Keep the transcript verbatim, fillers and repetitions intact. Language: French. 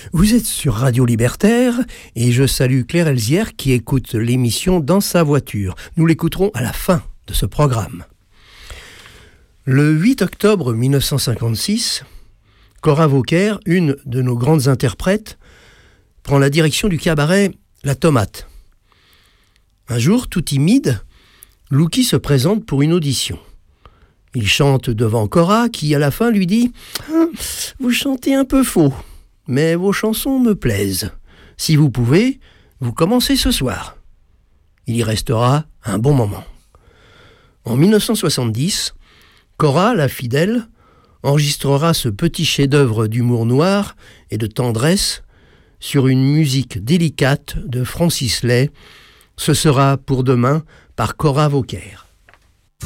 Vous êtes sur Radio Libertaire et je salue Claire Elzière qui écoute l'émission dans sa voiture. Nous l'écouterons à la fin de ce programme. Le huit octobre mille neuf cent cinquante-six, Cora Vauquer, une de nos grandes interprètes, prend la direction du cabaret La Tomate. Un jour, tout timide, Louki se présente pour une audition. Il chante devant Cora qui, à la fin, lui dit « Vous chantez un peu faux, mais vos chansons me plaisent. Si vous pouvez, vous commencez ce soir. » Il y restera un bon moment. En mille neuf cent soixante-dix, Cora, la fidèle, enregistrera ce petit chef-d'œuvre d'humour noir et de tendresse sur une musique délicate de Francis Lai. Ce sera pour demain par Cora Vauquer.